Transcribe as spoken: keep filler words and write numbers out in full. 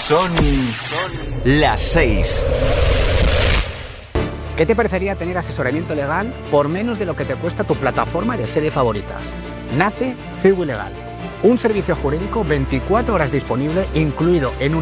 Son las seis. ¿Qué te parecería tener asesoramiento legal por menos de lo que te cuesta tu plataforma de series favoritas? Nace Cebu Legal, un servicio jurídico veinticuatro horas disponible, incluido en un